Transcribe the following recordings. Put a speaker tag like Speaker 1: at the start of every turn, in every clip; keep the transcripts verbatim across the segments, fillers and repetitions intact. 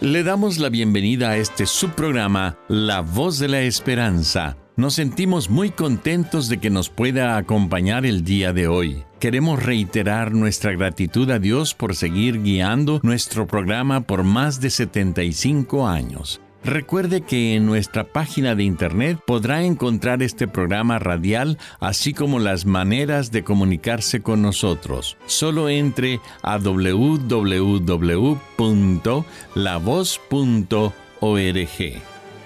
Speaker 1: Le damos la bienvenida a este subprograma, La Voz de la Esperanza. Nos sentimos muy contentos de que nos pueda acompañar el día de hoy. Queremos reiterar nuestra gratitud a Dios por seguir guiando nuestro programa por más de setenta y cinco años. Recuerde que en nuestra página de internet podrá encontrar este programa radial, así como las maneras de comunicarse con nosotros. Solo entre a doble u doble u doble u punto la voz punto org.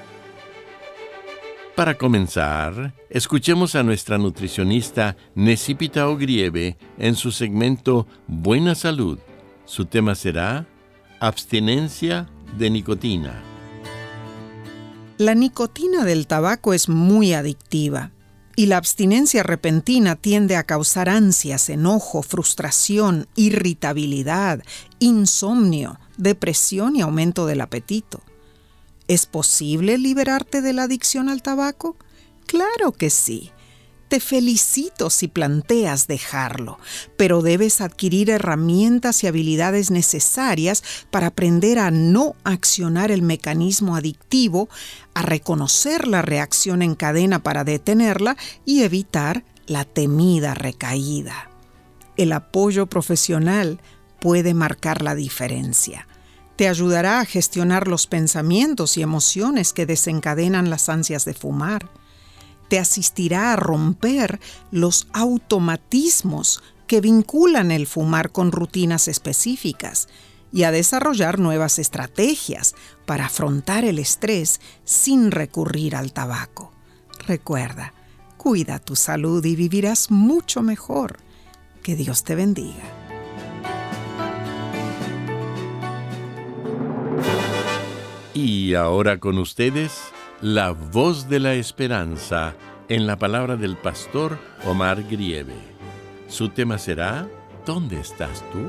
Speaker 1: Para comenzar, escuchemos a nuestra nutricionista Necipita Ogrieve en su segmento Buena Salud. Su tema será abstinencia de nicotina.
Speaker 2: La nicotina del tabaco es muy adictiva y la abstinencia repentina tiende a causar ansias, enojo, frustración, irritabilidad, insomnio, depresión y aumento del apetito. ¿Es posible liberarte de la adicción al tabaco? Claro que sí. Te felicito si planteas dejarlo, pero debes adquirir herramientas y habilidades necesarias para aprender a no accionar el mecanismo adictivo, a reconocer la reacción en cadena para detenerla y evitar la temida recaída. El apoyo profesional puede marcar la diferencia. Te ayudará a gestionar los pensamientos y emociones que desencadenan las ansias de fumar. Te asistirá a romper los automatismos que vinculan el fumar con rutinas específicas y a desarrollar nuevas estrategias para afrontar el estrés sin recurrir al tabaco. Recuerda, cuida tu salud y vivirás mucho mejor. Que Dios te bendiga.
Speaker 1: Y ahora con ustedes, la voz de la esperanza en la palabra del pastor Omar Grieve. Su tema será ¿Dónde estás tú?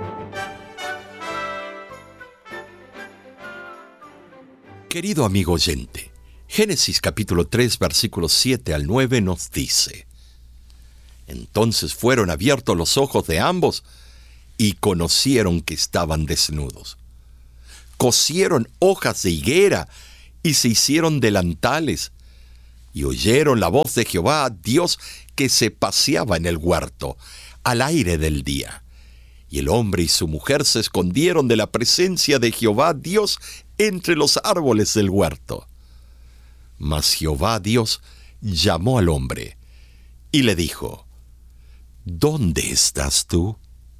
Speaker 3: Querido amigo oyente, Génesis capítulo tres, versículos siete al nueve nos dice: Entonces fueron abiertos los ojos de ambos y conocieron que estaban desnudos. Cosieron hojas de higuera y se hicieron delantales, y oyeron la voz de Jehová, Dios, que se paseaba en el huerto, al aire del día. Y el hombre y su mujer se escondieron de la presencia de Jehová, Dios, entre los árboles del huerto. Mas Jehová, Dios, llamó al hombre, y le dijo: ¿Dónde estás tú?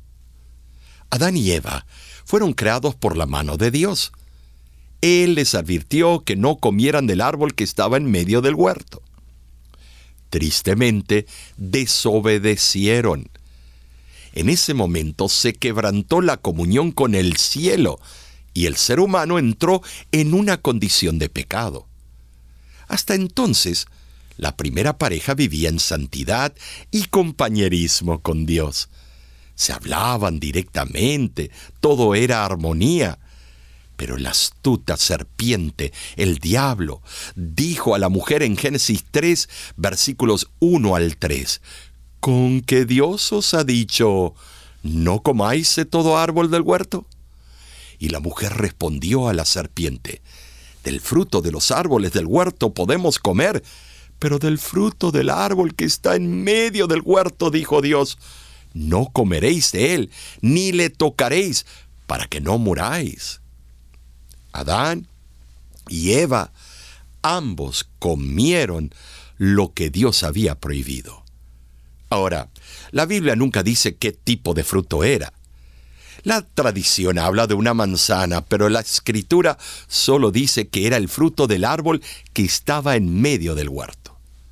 Speaker 3: Adán y Eva fueron creados por la mano de Dios. Él les advirtió que no comieran del árbol que estaba en medio del huerto. Tristemente, desobedecieron. En ese momento se quebrantó la comunión con el cielo y el ser humano entró en una condición de pecado. Hasta entonces, la primera pareja vivía en santidad y compañerismo con Dios. Se hablaban directamente, todo era armonía. Pero la astuta serpiente, el diablo, dijo a la mujer en Génesis tres, versículos uno al tres, ¿con qué Dios os ha dicho, no comáis de todo árbol del huerto? Y la mujer respondió a la serpiente, del fruto de los árboles del huerto podemos comer, pero del fruto del árbol que está en medio del huerto, dijo Dios, no comeréis de él, ni le tocaréis, para que no muráis. Adán y Eva, ambos comieron lo que Dios había prohibido. Ahora, la Biblia nunca dice qué tipo de fruto era. La tradición habla de una manzana, pero la Escritura solo dice que era el fruto del árbol que estaba en medio del huerto.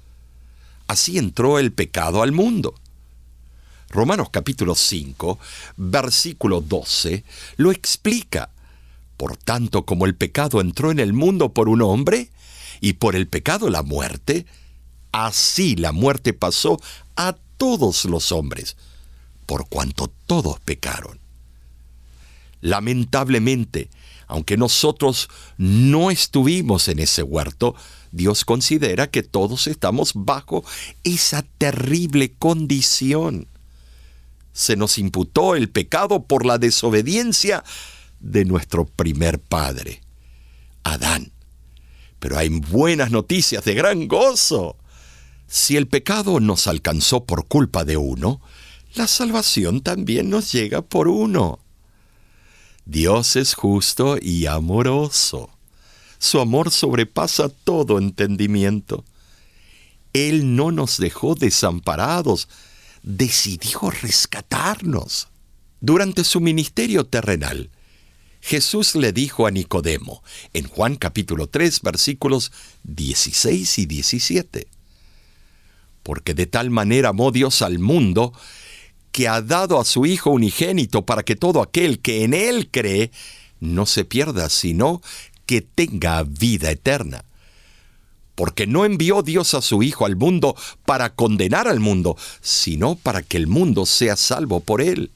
Speaker 3: Así entró el pecado al mundo. Romanos capítulo cinco, versículo doce, lo explica. Por tanto, como el pecado entró en el mundo por un hombre, y por el pecado la muerte, así la muerte pasó a todos los hombres, por cuanto todos pecaron. Lamentablemente, aunque nosotros no estuvimos en ese huerto, Dios considera que todos estamos bajo esa terrible condición. Se nos imputó el pecado por la desobediencia de nuestro primer padre, Adán. Pero hay buenas noticias de gran gozo. Si el pecado nos alcanzó por culpa de uno, la salvación también nos llega por uno. Dios es justo y amoroso. Su amor sobrepasa todo entendimiento. Él no nos dejó desamparados, decidió rescatarnos. Durante su ministerio terrenal, Jesús le dijo a Nicodemo, en Juan capítulo tres, versículos dieciséis y diecisiete, porque de tal manera amó Dios al mundo, que ha dado a su Hijo unigénito para que todo aquel que en Él cree no se pierda, sino que tenga vida eterna. Porque no envió Dios a su Hijo al mundo para condenar al mundo, sino para que el mundo sea salvo por Él.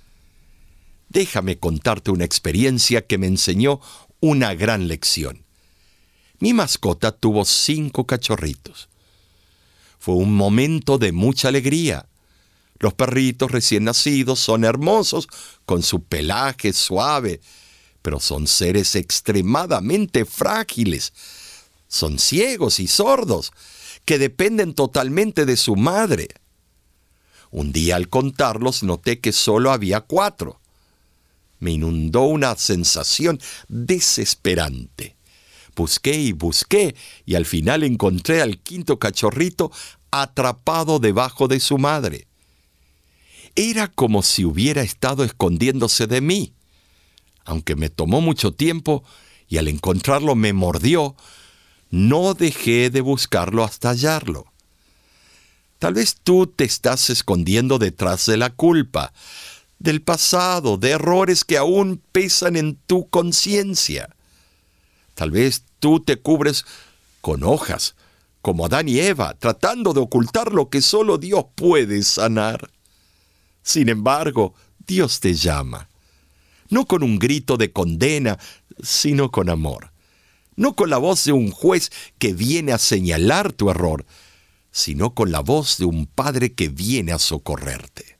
Speaker 3: Déjame contarte una experiencia que me enseñó una gran lección. Mi mascota tuvo cinco cachorritos. Fue un momento de mucha alegría. Los perritos recién nacidos son hermosos, con su pelaje suave, pero son seres extremadamente frágiles. Son ciegos y sordos, que dependen totalmente de su madre. Un día al contarlos noté que solo había cuatro. Me inundó una sensación desesperante. Busqué y busqué, y al final encontré al quinto cachorrito atrapado debajo de su madre. Era como si hubiera estado escondiéndose de mí. Aunque me tomó mucho tiempo, y al encontrarlo me mordió, no dejé de buscarlo hasta hallarlo. Tal vez tú te estás escondiendo detrás de la culpa, del pasado, de errores que aún pesan en tu conciencia. Tal vez tú te cubres con hojas, como Adán y Eva, tratando de ocultar lo que solo Dios puede sanar. Sin embargo, Dios te llama, no con un grito de condena, sino con amor. No con la voz de un juez que viene a señalar tu error, sino con la voz de un padre que viene a socorrerte.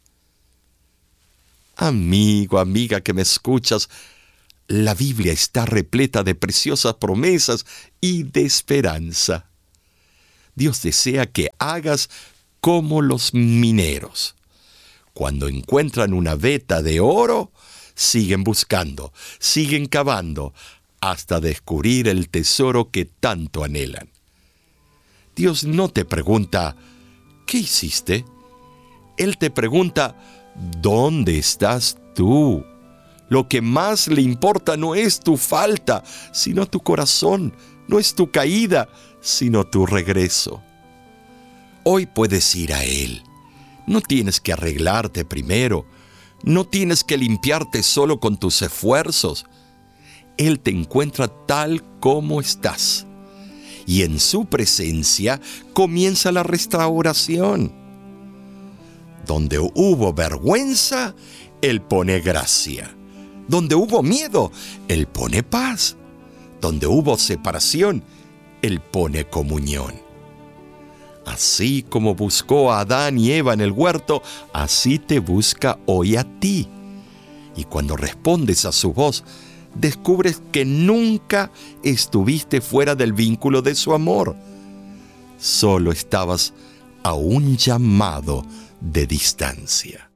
Speaker 3: Amigo, amiga que me escuchas, la Biblia está repleta de preciosas promesas y de esperanza. Dios desea que hagas como los mineros. Cuando encuentran una veta de oro, siguen buscando, siguen cavando, hasta descubrir el tesoro que tanto anhelan. Dios no te pregunta, ¿qué hiciste? Él te pregunta, ¿dónde estás tú? Lo que más le importa no es tu falta, sino tu corazón. No es tu caída, sino tu regreso. Hoy puedes ir a Él. No tienes que arreglarte primero. No tienes que limpiarte solo con tus esfuerzos. Él te encuentra tal como estás. Y en su presencia comienza la restauración. Donde hubo vergüenza, Él pone gracia. Donde hubo miedo, Él pone paz. Donde hubo separación, Él pone comunión. Así como buscó a Adán y Eva en el huerto, así te busca hoy a ti. Y cuando respondes a su voz, descubres que nunca estuviste fuera del vínculo de su amor. Solo estabas a un llamado de distancia.